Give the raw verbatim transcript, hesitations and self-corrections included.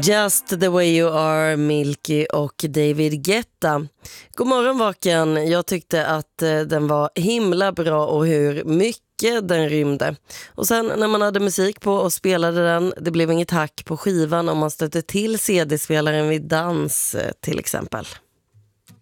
Just the way you are, Milky och David Guetta. God morgon Vaken, jag tyckte att eh, den var himla bra och hur mycket den rymde. Och sen när man hade musik på och spelade den, det blev inget hack på skivan om man stötte till C D-spelaren vid dans eh, till exempel.